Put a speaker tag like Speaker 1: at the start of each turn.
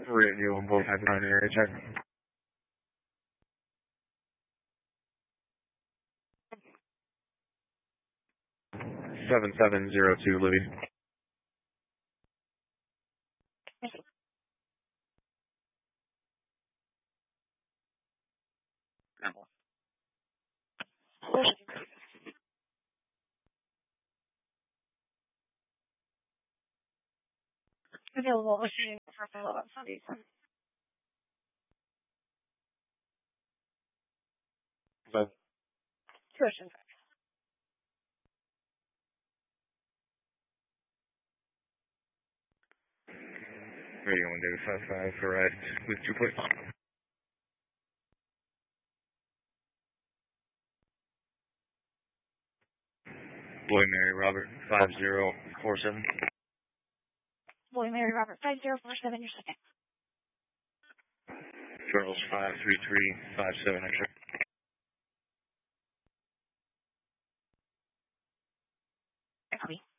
Speaker 1: Radio on both have primary check. 7702, Libby.
Speaker 2: Available shooting for follow-up Sundays. Tuition.
Speaker 1: Radio on David 55, correct. With 2 plates. Lloyd Mary Robert 5047.
Speaker 2: Boy Mary Robert 5047, your second.
Speaker 1: Charles 53357, extra.
Speaker 2: Copy.